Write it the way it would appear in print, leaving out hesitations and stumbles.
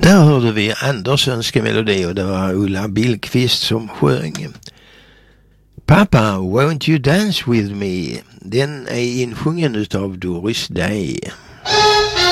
Där hörde vi Anderssonska melodi och det var Ulla Billqvist som sjöng. Pappa, won't you dance with me? Den är insjungen utav Doris Day.